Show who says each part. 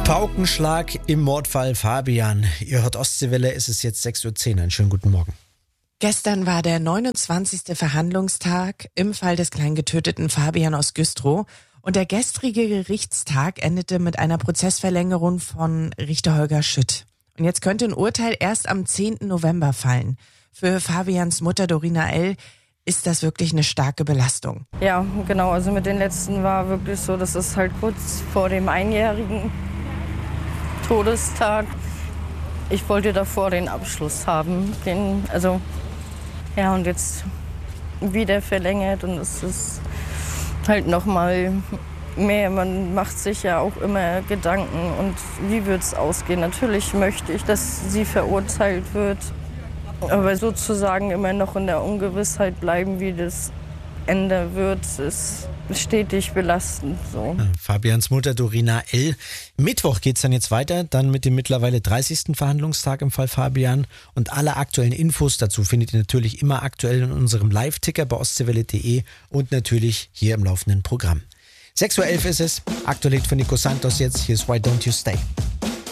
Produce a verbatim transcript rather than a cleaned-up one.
Speaker 1: Paukenschlag im Mordfall Fabian. Ihr hört Ostseewelle, es ist jetzt sechs Uhr zehn. Einen schönen guten Morgen.
Speaker 2: Gestern war der neunundzwanzigste Verhandlungstag im Fall des kleinen getöteten Fabian aus Güstrow. Und der gestrige Gerichtstag endete mit einer Prozessverlängerung von Richter Holger Schütt. Und jetzt könnte ein Urteil erst am zehnten November fallen. Für Fabians Mutter Dorina L. ist das wirklich eine starke Belastung.
Speaker 3: Ja, genau. Also mit den letzten war wirklich so, dass es halt kurz vor dem einjährigen Todestag. Ich wollte davor den Abschluss haben. Den, also, ja, und jetzt wieder verlängert und es ist halt noch mal mehr. Man macht sich ja auch immer Gedanken und wie wird es ausgehen. Natürlich möchte ich, dass sie verurteilt wird, aber sozusagen immer noch in der Ungewissheit bleiben, wie das Ende wird, ist stetig belastend. So.
Speaker 1: Fabians Mutter Dorina L. Mittwoch geht es dann jetzt weiter, dann mit dem mittlerweile dreißigsten Verhandlungstag im Fall Fabian. Und alle aktuellen Infos dazu findet ihr natürlich immer aktuell in unserem Live-Ticker bei ostseewelle punkt de und natürlich hier im laufenden Programm. sechs Uhr elf ist es, aktuell von Nico Santos jetzt, hier ist Why Don't You Stay.